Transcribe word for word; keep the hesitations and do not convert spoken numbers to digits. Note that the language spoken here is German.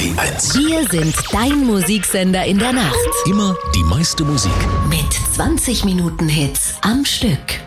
T eins. Wir sind dein Musiksender in der Nacht. Immer die meiste Musik. Mit zwanzig Minuten Hits am Stück.